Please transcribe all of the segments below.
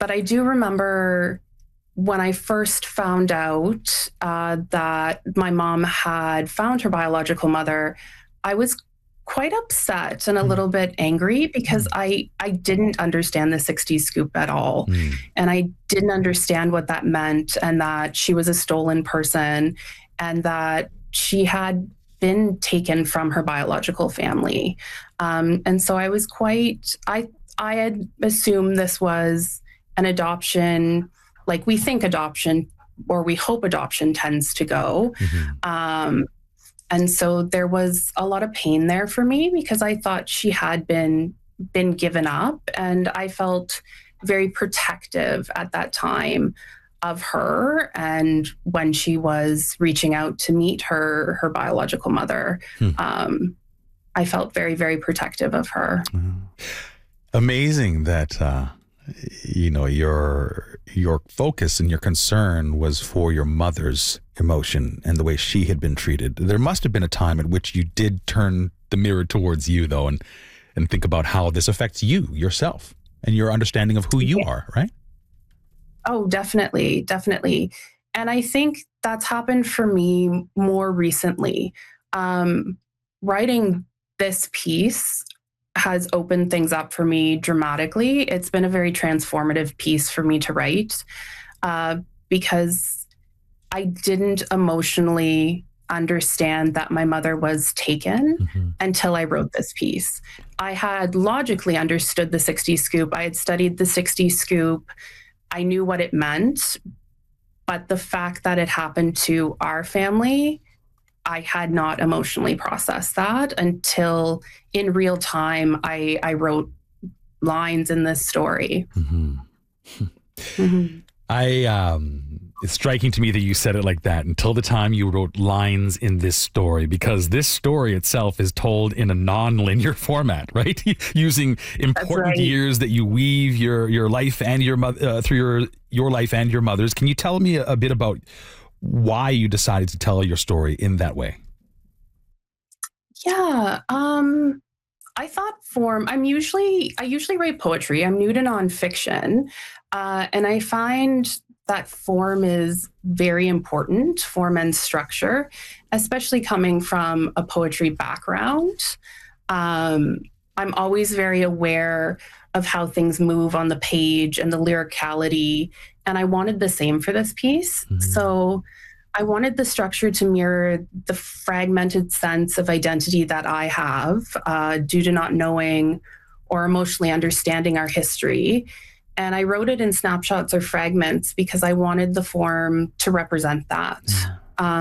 But I do remember when I first found out that my mom had found her biological mother, I was quite upset and a Mm, little bit angry because mm, I didn't understand the 60s scoop at all. mm, And I didn't understand what that meant, and that she was a stolen person, and that she had been taken from her biological family. And so I was I had assumed this was an adoption, like we think adoption or we hope adoption tends to go. mhm, Um, and so there was a lot of pain there for me because I thought she had been given up, and I felt very protective at that time of her, and when she was reaching out to meet her biological mother, hmm. um, I felt very, very protective of her. Amazing that your focus and your concern was for your mother's emotion and the way she had been treated. There must have been a time at which you did turn the mirror towards you, though, and think about how this affects you yourself and your understanding of who you Yeah. are, right? Oh, definitely, definitely. And I think that's happened for me more recently. Um, Writing this piece has opened things up for me dramatically. It's been a very transformative piece for me to write, uh, because I didn't emotionally understand that my mother was taken Hmm. until I wrote this piece. I had logically understood the 60 scoop. I had studied the 60 scoop. I knew what it meant, but the fact that it happened to our family, I had not emotionally processed that until in real time I wrote lines in this story. Hmm. Mhm. It's striking to me that you said it like that until the time you wrote lines in this story, because this story itself is told in a non-linear format, right? Using That's important right. years that you weave your life and your mother through your life and your mother's. Can you tell me a bit about why you decided to tell your story in that way? Yeah. I thought I usually write poetry. I'm new to nonfiction. And I find that form is very important, form and structure, especially coming from a poetry background. Um, I'm always very aware of how things move on the page and the lyricality. And I wanted the same for this piece. Mhm. So I wanted the structure to mirror the fragmented sense of identity that I have, due to not knowing or emotionally understanding our history. And I wrote it in snapshots or fragments because I wanted the form to represent that. Yeah.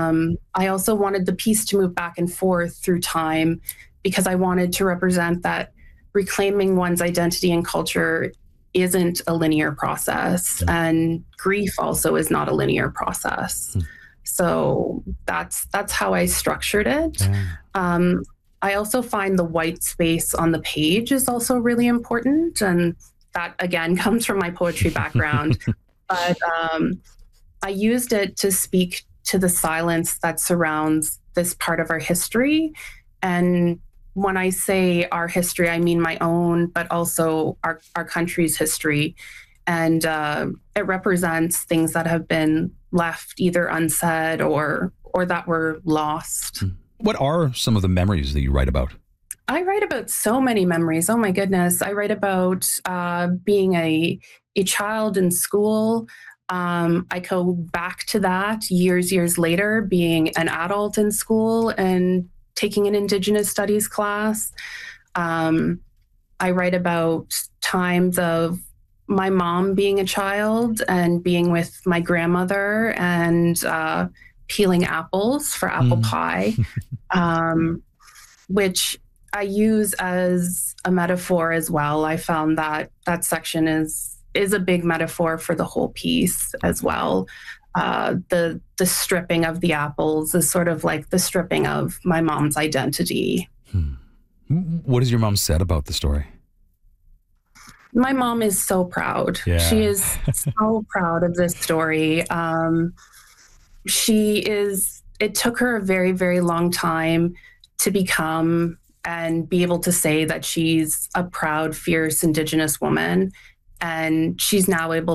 I also wanted the piece to move back and forth through time because I wanted to represent that reclaiming one's identity and culture isn't a linear process, Mm. and grief also is not a linear process. Mm. So that's how I structured it. Yeah. Um, I also find the white space on the page is also really important, and that again comes from my poetry background. But I used it to speak to the silence that surrounds this part of our history. And when I say our history, I mean my own, but also our country's history. And it represents things that have been left either unsaid or that were lost. What are some of the memories that you write about? I write about so many memories. Oh my goodness. I write about being a child in school. I go back to that years later, being an adult in school and taking an Indigenous studies class. Um, I write about times of my mom being a child and being with my grandmother and peeling apples for apple Mm. pie, um, which I use as a metaphor as well. I found that that section is a big metaphor for the whole piece as well. The stripping of the apples is sort of like the stripping of my mom's identity. Hmm. What has your mom said about the story? My mom is so proud. She Yeah. is so proud of this story. She is, it took her a very, very long time to become and be able to say that she's a proud, fierce Indigenous woman. And she's now able